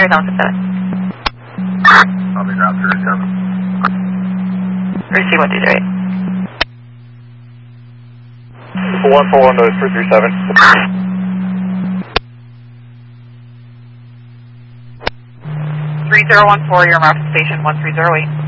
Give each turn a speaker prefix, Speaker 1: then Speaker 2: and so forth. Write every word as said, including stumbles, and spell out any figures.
Speaker 1: Arizona seven.
Speaker 2: Copy, ground three seven.
Speaker 1: Receive one two three eight.
Speaker 2: one four one to three three seven.
Speaker 1: three zero one four, you're Mountain Station one three zero eight.